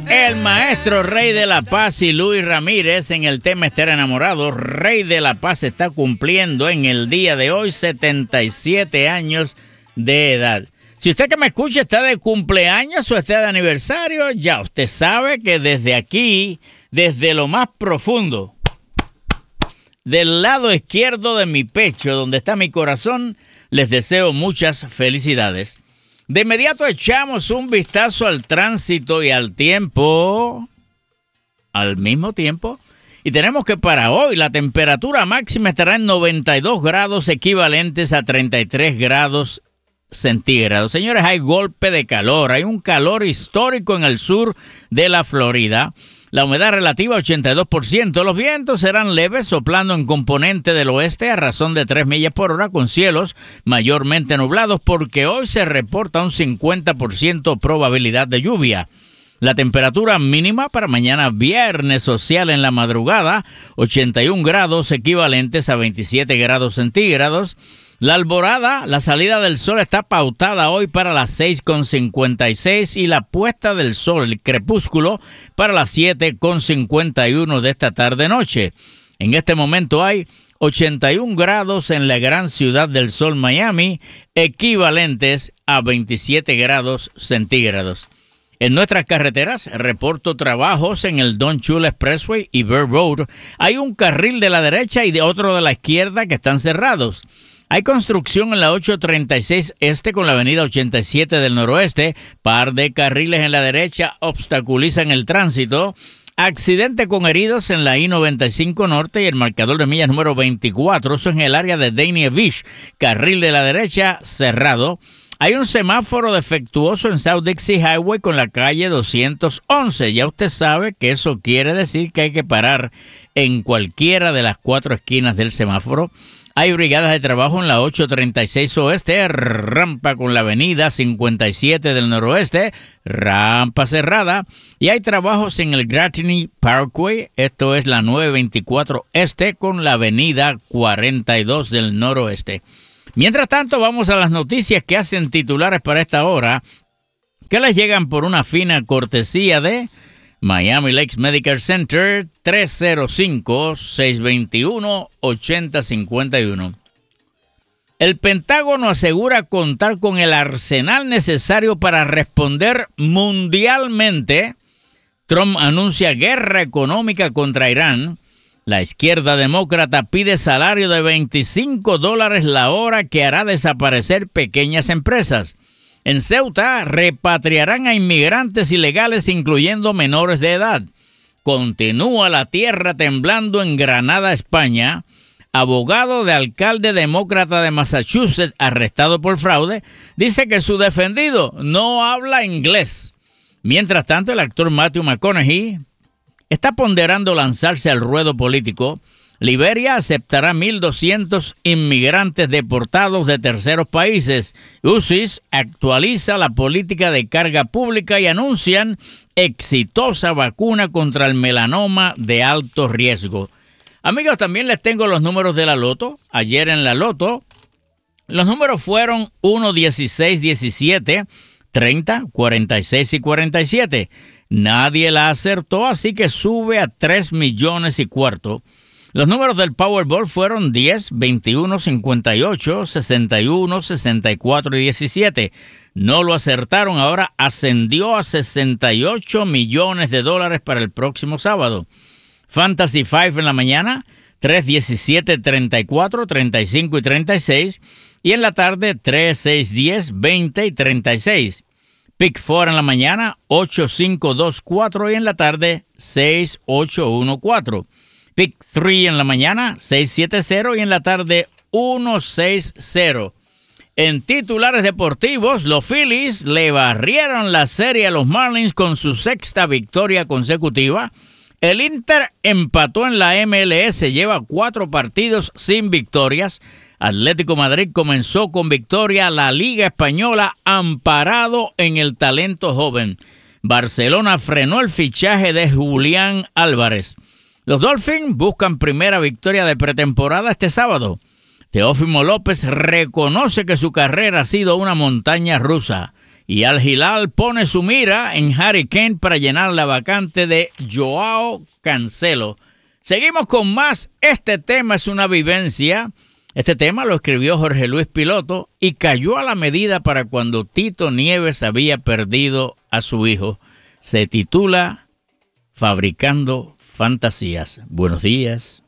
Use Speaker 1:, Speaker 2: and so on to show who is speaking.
Speaker 1: El maestro Rey de la Paz y Luis Ramírez en el tema Estar Enamorado. Rey de la Paz está cumpliendo en el día de hoy 77 años de edad. Si usted que me escucha está de cumpleaños o está de aniversario, ya usted sabe que desde aquí, desde lo más profundo, del lado izquierdo de mi pecho, donde está mi corazón, les deseo muchas felicidades. De inmediato echamos un vistazo al tránsito y al tiempo al mismo tiempo. Y tenemos que para hoy la temperatura máxima estará en 92 grados equivalentes a 33 grados centígrados. Señores, hay golpe de calor, hay un calor histórico en el sur de la Florida. La humedad relativa 82%. Los vientos serán leves, soplando en componente del oeste a razón de 3 millas por hora, con cielos mayormente nublados, porque hoy se reporta un 50% probabilidad de lluvia. La temperatura mínima para mañana viernes social en la madrugada, 81 grados equivalentes a 27 grados centígrados. La alborada, la salida del sol está pautada hoy para las 6:56 y la puesta del sol, el crepúsculo, para las 7:51 de esta tarde-noche. En este momento hay 81 grados en la gran ciudad del sol, Miami, equivalentes a 27 grados centígrados. En nuestras carreteras, reporto trabajos en el Don Chula Expressway y Bird Road. Hay un carril de la derecha y de otro de la izquierda que están cerrados. Hay construcción en la 836 Este con la avenida 87 del Noroeste. Par de carriles en la derecha obstaculizan el tránsito. Accidente con heridos en la I-95 Norte y el marcador de millas número 24. Eso en el área de Dania Beach. Carril de la derecha cerrado. Hay un semáforo defectuoso en South Dixie Highway con la calle 211. Ya usted sabe que eso quiere decir que hay que parar en cualquiera de las 4 esquinas del semáforo. Hay brigadas de trabajo en la 836 Oeste, rampa con la avenida 57 del Noroeste, rampa cerrada. Y hay trabajos en el Gratney Parkway, esto es la 924 Este con la avenida 42 del Noroeste. Mientras tanto, vamos a las noticias que hacen titulares para esta hora, que les llegan por una fina cortesía de Miami Lakes Medical Center, 305-621-8051. El Pentágono asegura contar con el arsenal necesario para responder mundialmente. Trump anuncia guerra económica contra Irán. La izquierda demócrata pide salario de $25 la hora que hará desaparecer pequeñas empresas. En Ceuta repatriarán a inmigrantes ilegales, incluyendo menores de edad. Continúa la tierra temblando en Granada, España. Abogado de alcalde demócrata de Massachusetts, arrestado por fraude, dice que su defendido no habla inglés. Mientras tanto, el actor Matthew McConaughey está ponderando lanzarse al ruedo político. Liberia aceptará 1.200 inmigrantes deportados de terceros países. UCIS actualiza la política de carga pública y anuncian exitosa vacuna contra el melanoma de alto riesgo. Amigos, también les tengo los números de la Loto. Ayer en la Loto, los números fueron 1, 16, 17, 30, 46 y 47. Nadie la acertó, así que sube a 3 millones y cuarto. Los números del Powerball fueron 10, 21, 58, 61, 64 y 17. No lo acertaron, ahora ascendió a $68 millones para el próximo sábado. Fantasy 5 en la mañana, 3, 17, 34, 35 y 36. Y en la tarde, 3, 6, 10, 20 y 36. Pick 4 en la mañana, 8, 5, 2, 4 y en la tarde, 6, 8, 1, 4. Pick 3 en la mañana, 6-7-0 y en la tarde 1-6-0. En titulares deportivos, los Phillies le barrieron la serie a los Marlins con su 6ª victoria consecutiva. El Inter empató en la MLS, lleva 4 partidos sin victorias. Atlético Madrid comenzó con victoria la Liga Española amparado en el talento joven. Barcelona frenó el fichaje de Julián Álvarez. Los Dolphins buscan primera victoria de pretemporada este sábado. Teófimo López reconoce que su carrera ha sido una montaña rusa Y Al Hilal pone su mira en Harry Kane para llenar la vacante de Joao Cancelo. Seguimos con más. Este tema es una vivencia. Este tema lo escribió Jorge Luis Piloto y cayó a la medida para cuando Tito Nieves había perdido a su hijo. Se titula Fabricando Fantasías. Buenos días.